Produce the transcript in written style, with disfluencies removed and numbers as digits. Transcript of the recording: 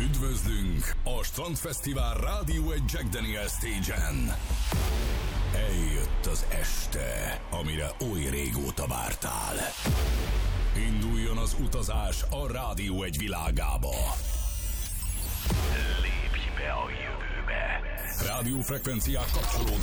Üdvözlünk a Strandfesztivál Rádió egy Jack Daniel's Stage-en. Eljött az este, amire oly régóta vártál. Induljon az utazás a Rádió egy világába. Lépj be a jövőbe. Rádiófrekvenciák kapcsolódnak.